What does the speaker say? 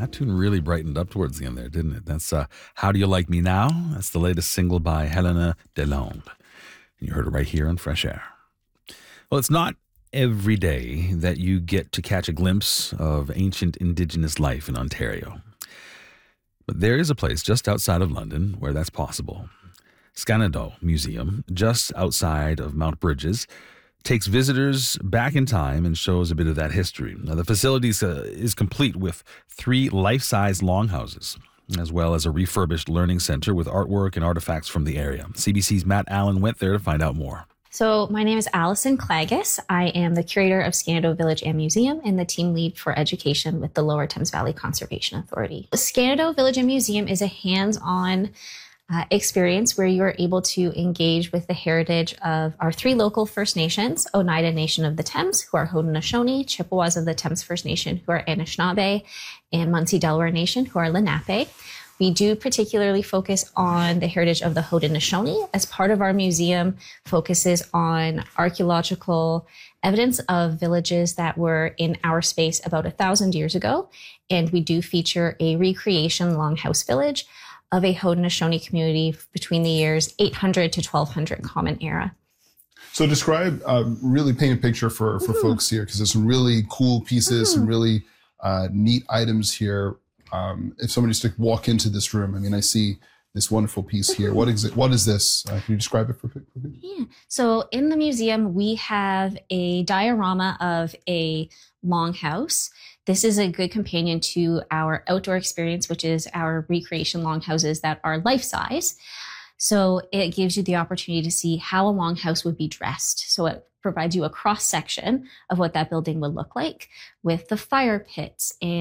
That tune really brightened up towards the end there, didn't it? That's How Do You Like Me Now? That's the latest single by Helena DeLonde. And you heard it right here on Fresh Air. Well, it's not every day that you get to catch a glimpse of ancient Indigenous life in Ontario. But there is a place just outside of London where that's possible. Scanado Museum, just outside of Mount Bridges, takes visitors back in time and shows a bit of that history. Now, the facility is complete with 3 life-size longhouses, as well as a refurbished learning center with artwork and artifacts from the area. CBC's Matt Allen went there to find out more. So my name is Alison Clagis. I am the curator of Scanado Village and Museum and the team lead for education with the Lower Thames Valley Conservation Authority. Scanado Village and Museum is a hands-on experience where you are able to engage with the heritage of our 3 local First Nations, Oneida Nation of the Thames, who are Haudenosaunee, Chippewas of the Thames First Nation, who are Anishinaabe, and Munsee Delaware Nation, who are Lenape. We do particularly focus on the heritage of the Haudenosaunee. As part of our museum focuses on archaeological evidence of villages that were in our space about 1,000 years ago. And we do feature a recreation longhouse village of a Haudenosaunee community between the years 800 to 1200 Common Era. So describe, really paint a picture for folks here, because there's some really cool pieces, some really neat items here. If somebody's to walk into this room, I mean, I see this wonderful piece here. What is this? Can you describe it for people? Yeah. So in the museum, we have a diorama of a longhouse. This is a good companion to our outdoor experience, which is our recreation longhouses that are life-size. So it gives you the opportunity to see how a longhouse would be dressed. So it provides you a cross-section of what that building would look like with the fire pits and